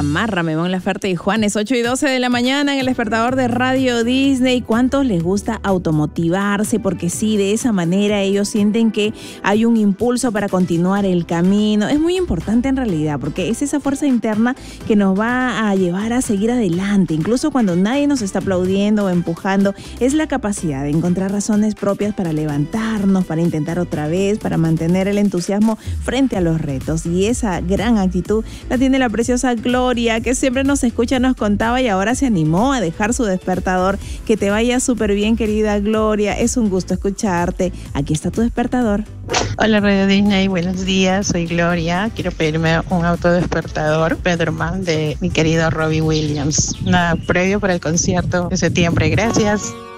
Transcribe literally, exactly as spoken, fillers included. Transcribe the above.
Amárrame, Mon Laferte y Juanes, ocho y doce de la mañana en el despertador de Radio Disney. ¿Cuántos les gusta automotivarse? Porque sí, de esa manera ellos sienten que hay un impulso para continuar el camino. Es muy importante en realidad, porque es esa fuerza interna que nos va a llevar a seguir adelante, incluso cuando nadie nos está aplaudiendo o empujando. Es la capacidad de encontrar razones propias para levantarnos, para intentar otra vez, para mantener el entusiasmo frente a los retos. Y esa gran actitud la tiene la preciosa Gloria, que siempre nos escucha, nos contaba y ahora se animó a dejar su despertador. Que te vaya súper bien, querida Gloria. Es un gusto escucharte. Aquí está tu despertador. Hola Radio Disney, buenos días, soy Gloria. Quiero pedirme un autodespertador Peterman de mi querido Robbie Williams. Nada, previo para el concierto de septiembre. Gracias.